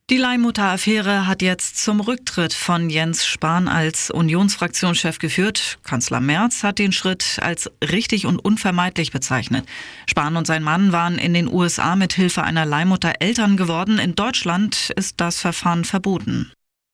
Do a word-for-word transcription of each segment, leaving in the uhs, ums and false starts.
Die Leihmutter-Affäre hat jetzt zum Rücktritt von Jens Spahn als Unionsfraktionschef geführt. Kanzler Merz hat den Schritt als richtig und unvermeidlich bezeichnet. Spahn und sein Mann waren in den U S A mit Hilfe einer Leihmutter Eltern geworden. In Deutschland ist das Verfahren verboten.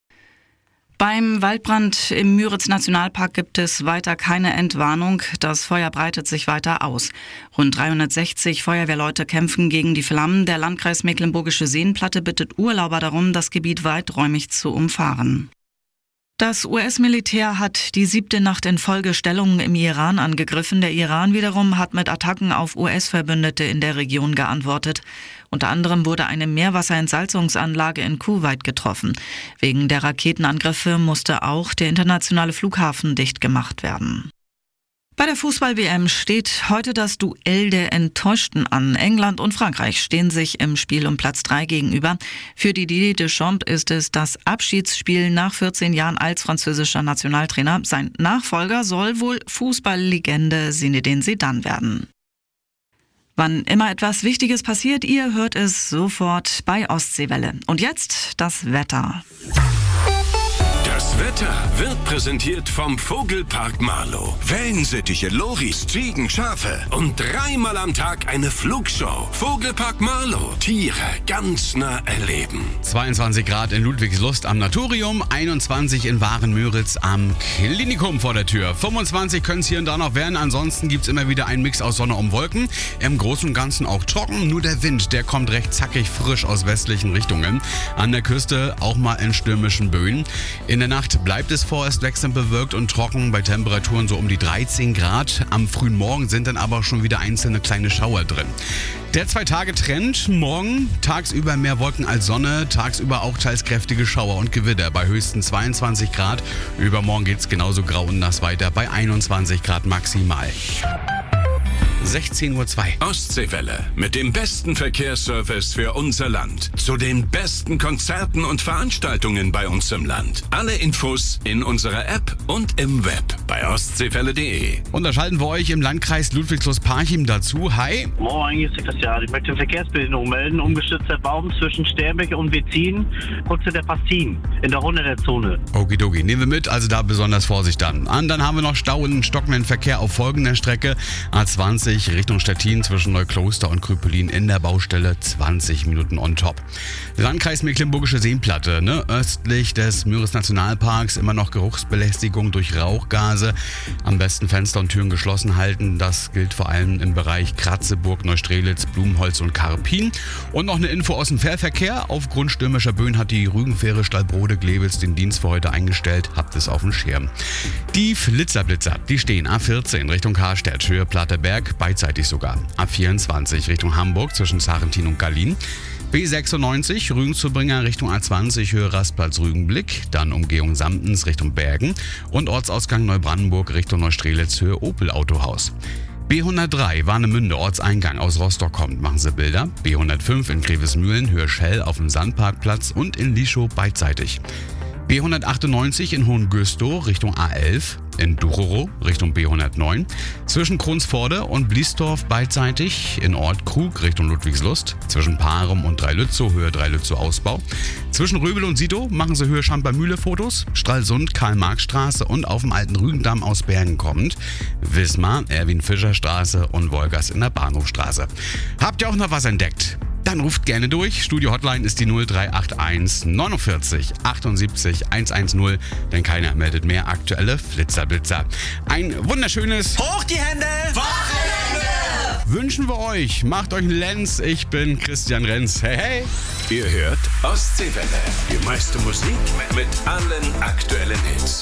Beim Waldbrand im Müritz-Nationalpark gibt es weiter keine Entwarnung. Das Feuer breitet sich weiter aus. Rund dreihundertsechzig Feuerwehrleute kämpfen gegen die Flammen. Der Landkreis Mecklenburgische Seenplatte bittet Urlauber darum, das Gebiet weiträumig zu umfahren. Das U S-Militär hat die siebte Nacht in Folge Stellungen im Iran angegriffen. Der Iran wiederum hat mit Attacken auf U S-Verbündete in der Region geantwortet. Unter anderem wurde eine Meerwasserentsalzungsanlage in Kuwait getroffen. Wegen der Raketenangriffe musste auch der internationale Flughafen dicht gemacht werden. Bei der Fußball-W M steht heute das Duell der Enttäuschten an. England und Frankreich stehen sich im Spiel um Platz drei gegenüber. Für Didier Deschamps ist es das Abschiedsspiel nach vierzehn Jahren als französischer Nationaltrainer. Sein Nachfolger soll wohl Fußballlegende Zinedine Zidane werden. Wann immer etwas Wichtiges passiert, ihr hört es sofort bei Ostseewelle. Und jetzt das Wetter. Das Wetter wird präsentiert vom Vogelpark Marlow. Wellensittiche, Loris, Ziegen, Schafe und dreimal am Tag eine Flugshow. Vogelpark Marlow. Tiere ganz nah erleben. zweiundzwanzig Grad in Ludwigslust am Naturium, einundzwanzig in Waren-Müritz am Klinikum vor der Tür. fünfundzwanzig können es hier und da noch werden. Ansonsten gibt es immer wieder einen Mix aus Sonne und Wolken. Im Großen und Ganzen auch trocken. Nur der Wind, der kommt recht zackig frisch aus westlichen Richtungen. An der Küste auch mal in stürmischen Böen. In der Nacht bleibt es vorerst wechselnd bewölkt und trocken bei Temperaturen so um die dreizehn Grad. Am frühen Morgen sind dann aber schon wieder einzelne kleine Schauer drin. Der Zwei-Tage-Trend: morgen tagsüber mehr Wolken als Sonne, tagsüber auch teils kräftige Schauer und Gewitter bei höchstens zweiundzwanzig Grad. Übermorgen geht es genauso grau und nass weiter bei einundzwanzig Grad maximal. sechzehn Uhr zwei. Ostseewelle mit dem besten Verkehrsservice für unser Land. Zu den besten Konzerten und Veranstaltungen bei uns im Land. Alle Infos in unserer App und im Web bei ostseewelle punkt de. Und da schalten wir euch im Landkreis Ludwigslust-Parchim dazu. Hi. Moin, hier ist der Christian. Ich möchte Verkehrsbehinderung melden. Umgestürzter Baum zwischen Sternbeck und Wetzin, kurz in der Pastin, in der Hunderter-Zone. Okidoki, nehmen wir mit, also da besonders Vorsicht dann. Und dann haben wir noch Stau und stockenden Verkehr auf folgender Strecke. A zwanzig Richtung Stettin zwischen Neukloster und Krüppelin in der Baustelle, zwanzig Minuten on top. Landkreis Mecklenburgische Seenplatte, ne? Östlich des Müritz-Nationalparks immer noch Geruchsbelästigung durch Rauchgase. Am besten Fenster und Türen geschlossen halten. Das gilt vor allem im Bereich Kratzeburg, Neustrelitz, Blumenholz und Karpin. Und noch eine Info aus dem Fährverkehr. Aufgrund stürmischer Böen hat die Rügenfähre Stallbrode-Glewitz den Dienst für heute eingestellt. Habt es auf dem Schirm. Die Flitzerblitzer, die stehen A vierzehn Richtung Karstedt, Höhe Platterberg, beidseitig sogar. A vierundzwanzig Richtung Hamburg zwischen Sarentin und Gallin. B sechsundneunzig Rügen-Zubringer Richtung A zwanzig Höhe Rastplatz Rügenblick, dann Umgehung Samtens Richtung Bergen und Ortsausgang Neubrandenburg Richtung Neustrelitz Höhe Opel Autohaus. B hundertdrei Warnemünde Ortseingang aus Rostock kommt, machen Sie Bilder. B hundertfünf in Grevesmühlen Höhe Schell auf dem Sandparkplatz und in Lischow beidseitig. B hundertachtundneunzig in Hohengüstow Richtung A elf, in Duchorow Richtung B hundertneun, zwischen Kronsforde und Bliesdorf beidseitig, in Ort Krug Richtung Ludwigslust, zwischen Parum und Dreilützow Höhe Dreilützow Ausbau, zwischen Röbel und Sidow machen Sie Höhe Schampermühle Fotos, Stralsund Karl-Marx-Straße und auf dem alten Rügendamm aus Bergen kommend, Wismar Erwin-Fischer-Straße und Wolgast in der Bahnhofstraße. Habt ihr auch noch was entdeckt? Dann ruft gerne durch. Studio-Hotline ist die null drei acht eins neunundvierzig achtundsiebzig hundertzehn, denn keiner meldet mehr aktuelle Flitzerblitzer. Ein wunderschönes Hoch die Hände! Wochenende! Wünschen wir euch. Macht euch einen Lenz. Ich bin Christian Renz. Hey, hey! Ihr hört Ostseewelle. Die meiste Musik mit allen aktuellen Hits.